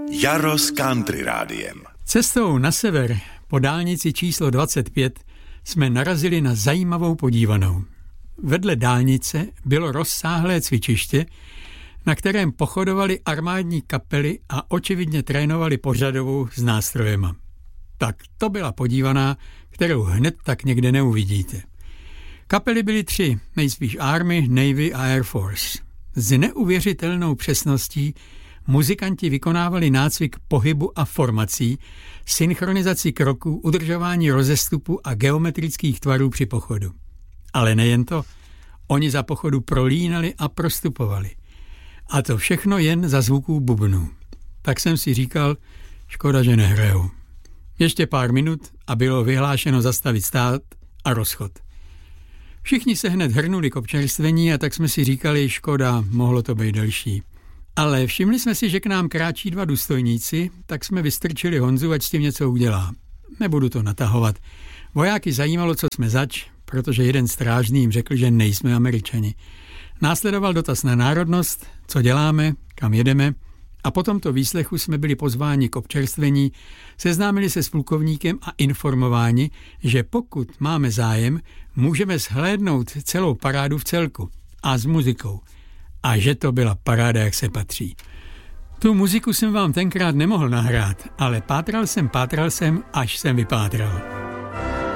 Jaro s Country Rádiem. Cestou na sever po dálnici číslo 25 jsme narazili na zajímavou podívanou. Vedle dálnice bylo rozsáhlé cvičiště, na kterém pochodovali armádní kapely a očividně trénovali pořadovou s nástrojema. Tak to byla podívaná, kterou hned tak někde neuvidíte. Kapely byly 3, nejspíš Army, Navy a Air Force. S neuvěřitelnou přesností muzikanti vykonávali nácvik pohybu a formací, synchronizaci kroků, udržování rozestupu a geometrických tvarů při pochodu. Ale nejen to, oni za pochodu prolínali a prostupovali. A to všechno jen za zvuků bubnů. Tak jsem si říkal, škoda, že nehrajou. Ještě pár minut a bylo vyhlášeno zastavit stát a rozchod. Všichni se hned hrnuli k občerstvení a tak jsme si říkali, škoda, mohlo to být delší. Ale všimli jsme si, že k nám kráčí 2 důstojníci, tak jsme vystrčili Honzu, ať s tím něco udělá. Nebudu to natahovat. Vojáky zajímalo, co jsme zač, protože jeden strážný jim řekl, že nejsme Američani. Následoval dotaz na národnost, co děláme, kam jedeme, a po tomto výslechu jsme byli pozváni k občerstvení, seznámili se s plukovníkem a informováni, že pokud máme zájem, můžeme shlédnout celou parádu v celku a s muzikou. A že to byla paráda, jak se patří. Tu muziku jsem vám tenkrát nemohl nahrát, ale pátral jsem, až jsem vypátral.